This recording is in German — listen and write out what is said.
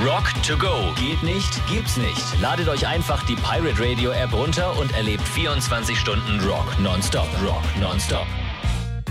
Rock to go. Geht nicht, gibt's nicht. Ladet euch einfach die Pirate Radio App runter und erlebt 24 Stunden Rock nonstop. Rock nonstop.